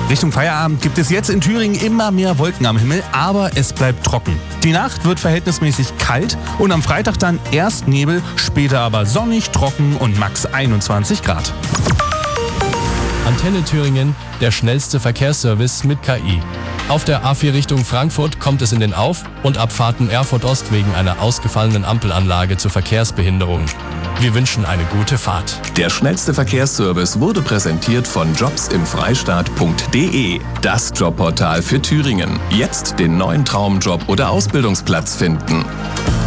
Richtung Feierabend gibt es jetzt in Thüringen immer mehr Wolken am Himmel, aber es bleibt trocken. Die Nacht wird verhältnismäßig kalt und am Freitag dann erst Nebel, später aber sonnig, trocken und max 21 Grad. Antenne Thüringen, der schnellste Verkehrsservice mit KI. Auf der A4 Richtung Frankfurt kommt es in den Auf- und Abfahrten Erfurt Ost wegen einer ausgefallenen Ampelanlage zu Verkehrsbehinderungen. Wir wünschen eine gute Fahrt. Der schnellste Verkehrsservice wurde präsentiert von jobsimfreistaat.de, das Jobportal für Thüringen. Jetzt den neuen Traumjob oder Ausbildungsplatz finden.